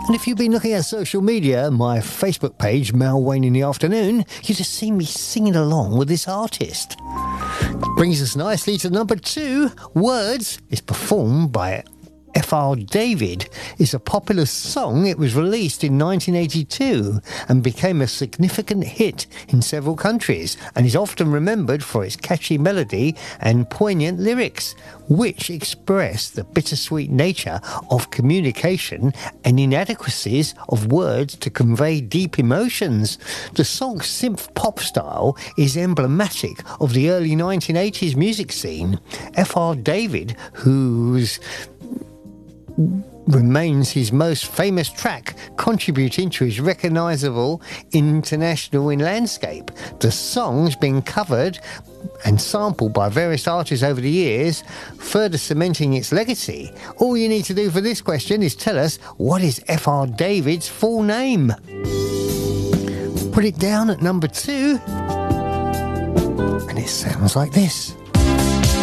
And if you've been looking at social media, my Facebook page, Mal Wayne in the Afternoon, you'd have seen me singing along with this artist. Brings us nicely to number 2. Words is performed by F.R. David. It's a popular song. It was released in 1982 and became a significant hit in several countries, and is often remembered for its catchy melody and poignant lyrics, which express the bittersweet nature of communication and inadequacies of words to convey deep emotions. The song's synth pop style is emblematic of the early 1980s music scene. F.R. David, whose remains his most famous track, contributing to his recognisable international landscape. The song's been covered and sampled by various artists over the years, further cementing its legacy. All you need to do for this question is tell us, what is F.R. David's full name? Put it down at number 2, and it sounds like this.